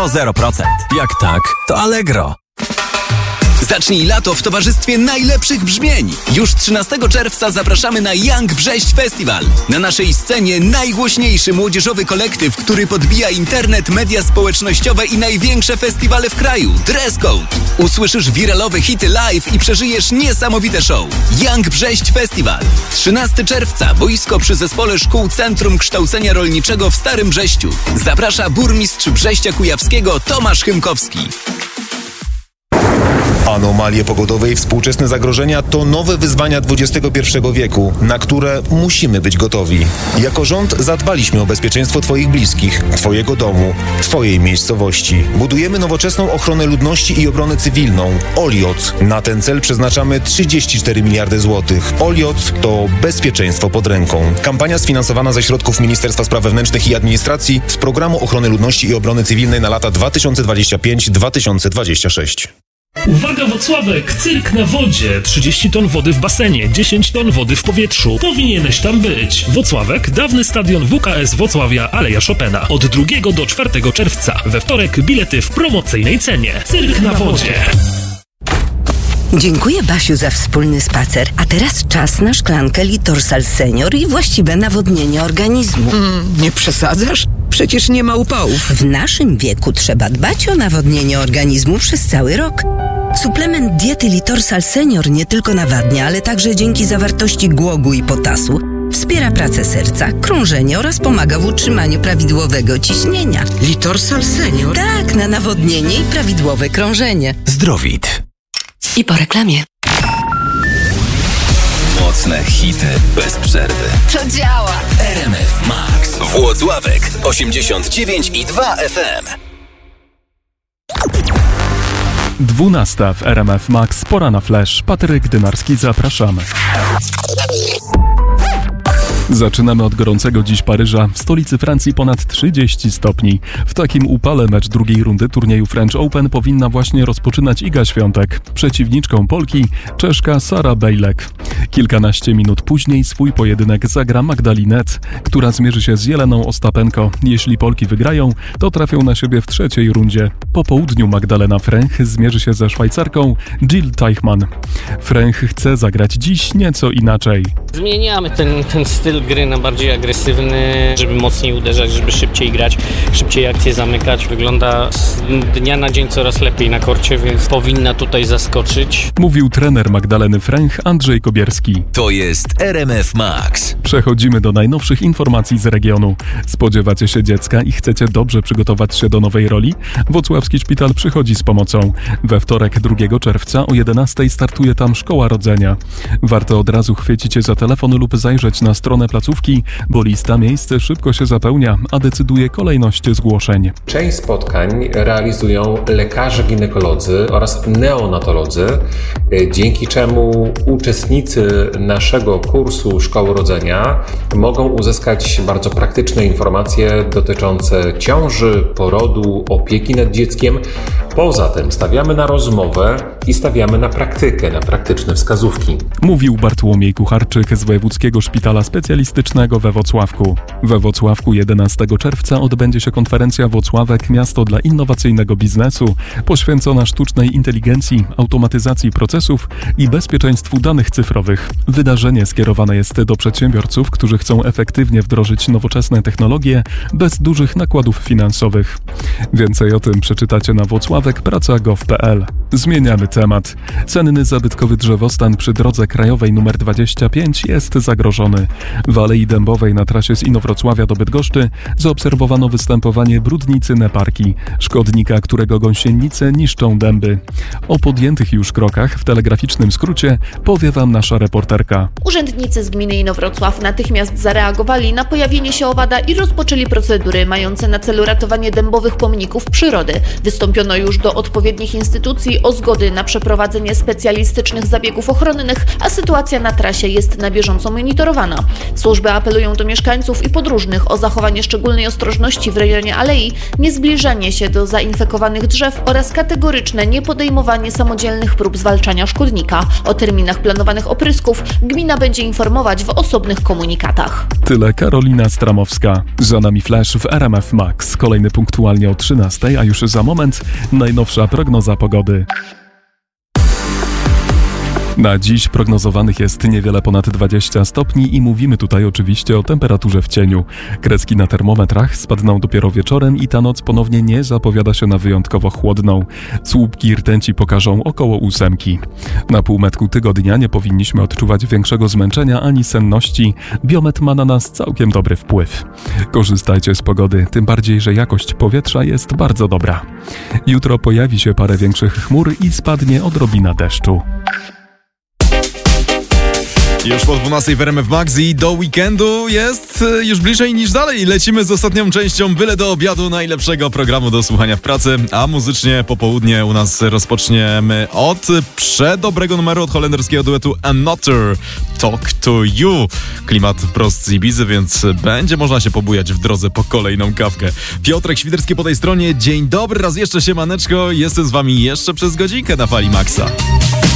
0%. Jak tak, to Allegro. Zacznij lato w towarzystwie najlepszych brzmień. Już 13 czerwca zapraszamy na Young Brześć Festival. Na naszej scenie najgłośniejszy młodzieżowy kolektyw, który podbija internet, media społecznościowe i największe festiwale w kraju. Dress Code. Usłyszysz wiralowe hity live i przeżyjesz niesamowite show. Young Brześć Festival. 13 czerwca. Boisko przy Zespole Szkół Centrum Kształcenia Rolniczego w Starym Brześciu. Zaprasza burmistrz Brześcia Kujawskiego Tomasz Chymkowski. Anomalie pogodowe i współczesne zagrożenia to nowe wyzwania XXI wieku, na które musimy być gotowi. Jako rząd zadbaliśmy o bezpieczeństwo Twoich bliskich, Twojego domu, Twojej miejscowości. Budujemy nowoczesną ochronę ludności i obronę cywilną. OLIOC. Na ten cel przeznaczamy 34 miliardy złotych. OLIOC to bezpieczeństwo pod ręką. Kampania sfinansowana ze środków Ministerstwa Spraw Wewnętrznych i Administracji z Programu Ochrony Ludności i Obrony Cywilnej na lata 2025-2026. Uwaga Włocławek, cyrk na wodzie, 30 ton wody w basenie, 10 ton wody w powietrzu. Powinieneś tam być. Włocławek, dawny stadion WKS Włocławia, Aleja Chopina. Od 2 do 4 czerwca. We wtorek bilety w promocyjnej cenie. Cyrk na wodzie. Dziękuję, Basiu, za wspólny spacer. A teraz czas na szklankę Litorsal Senior i właściwe nawodnienie organizmu. Nie przesadzasz? Przecież nie ma upałów. W naszym wieku trzeba dbać o nawodnienie organizmu przez cały rok. Suplement diety Litorsal Senior nie tylko nawadnia, ale także dzięki zawartości głogu i potasu wspiera pracę serca, krążenie oraz pomaga w utrzymaniu prawidłowego ciśnienia. Litorsal Senior? Tak, na nawodnienie i prawidłowe krążenie. Zdrowit. I po reklamie. Mocne hity bez przerwy. To działa. RMF Max. Włocławek 89,2 FM. 12 w RMF Max. Pora na flash. Patryk Dynarski, zapraszamy. Zaczynamy od gorącego dziś Paryża. W stolicy Francji ponad 30 stopni. W takim upale mecz drugiej rundy turnieju French Open powinna właśnie rozpoczynać Iga Świątek. Przeciwniczką Polki Czeszka Sara Bejlek. Kilkanaście minut później swój pojedynek zagra Magdalinet, która zmierzy się z Jeleną Ostapenko. Jeśli Polki wygrają, to trafią na siebie w trzeciej rundzie. Po południu Magdalena Fręch zmierzy się ze Szwajcarką Jill Teichmann. Fręch chce zagrać dziś nieco inaczej. Zmieniamy ten styl gry na bardziej agresywny, żeby mocniej uderzać, żeby szybciej grać, szybciej akcje zamykać. Wygląda z dnia na dzień coraz lepiej na korcie, więc powinna tutaj zaskoczyć. Mówił trener Magdaleny Fręch Andrzej Kobierski. To jest RMF Max. Przechodzimy do najnowszych informacji z regionu. Spodziewacie się dziecka i chcecie dobrze przygotować się do nowej roli? Włocławski Szpital przychodzi z pomocą. We wtorek 2 czerwca o 11 startuje tam Szkoła Rodzenia. Warto od razu chwycić się za telefon lub zajrzeć na stronę placówki, bo lista miejsc szybko się zapełnia, a decyduje kolejność zgłoszeń. Część spotkań realizują lekarze ginekolodzy oraz neonatolodzy, dzięki czemu uczestnicy naszego kursu Szkoły Rodzenia mogą uzyskać bardzo praktyczne informacje dotyczące ciąży, porodu, opieki nad dzieckiem. Poza tym stawiamy na rozmowę i stawiamy na praktykę, na praktyczne wskazówki. Mówił Bartłomiej Kucharczyk z Wojewódzkiego Szpitala Specjalistycznego we Włocławku. We Włocławku 11 czerwca odbędzie się konferencja Włocławek – Miasto dla innowacyjnego biznesu, poświęcona sztucznej inteligencji, automatyzacji procesów i bezpieczeństwu danych cyfrowych. Wydarzenie skierowane jest do przedsiębiorców, którzy chcą efektywnie wdrożyć nowoczesne technologie bez dużych nakładów finansowych. Więcej o tym przeczytacie na włocławekpraca.gov.pl. Zmieniamy temat. Cenny zabytkowy drzewostan przy drodze krajowej nr 25 jest zagrożony. W Alei Dębowej na trasie z Inowrocławia do Bydgoszczy zaobserwowano występowanie brudnicy neparki, szkodnika, którego gąsienice niszczą dęby. O podjętych już krokach w telegraficznym skrócie powie Wam nasza reporterka. Urzędnicy z gminy Inowrocław natychmiast zareagowali na pojawienie się owada i rozpoczęli procedury mające na celu ratowanie dębowych pomników przyrody. Wystąpiono już już do odpowiednich instytucji o zgody na przeprowadzenie specjalistycznych zabiegów ochronnych, a sytuacja na trasie jest na bieżąco monitorowana. Służby apelują do mieszkańców i podróżnych o zachowanie szczególnej ostrożności w rejonie alei, niezbliżanie się do zainfekowanych drzew oraz kategoryczne niepodejmowanie samodzielnych prób zwalczania szkodnika. O terminach planowanych oprysków gmina będzie informować w osobnych komunikatach. Tyle Karolina Stramowska. Za nami flash w RMF Max. Kolejny punktualnie o 13, a już za moment najnowsza prognoza pogody. Na dziś prognozowanych jest niewiele ponad 20 stopni i mówimy tutaj oczywiście o temperaturze w cieniu. Kreski na termometrach spadną dopiero wieczorem i ta noc ponownie nie zapowiada się na wyjątkowo chłodną. Słupki rtęci pokażą około 8. Na półmetku tygodnia nie powinniśmy odczuwać większego zmęczenia ani senności. Biometr ma na nas całkiem dobry wpływ. Korzystajcie z pogody, tym bardziej, że jakość powietrza jest bardzo dobra. Jutro pojawi się parę większych chmur i spadnie odrobina deszczu. Już po 12 w RMF Max i do weekendu jest już bliżej niż dalej. Lecimy z ostatnią częścią byle do obiadu najlepszego programu do słuchania w pracy, a muzycznie popołudnie u nas rozpoczniemy od przedobrego numeru od holenderskiego duetu Another Talk to You. Klimat wprost z Ibizy, więc będzie można się pobujać w drodze po kolejną kawkę. Piotrek Świderski po tej stronie. Dzień dobry, raz jeszcze siemaneczko. Jestem z wami jeszcze przez godzinkę na Fali Maxa.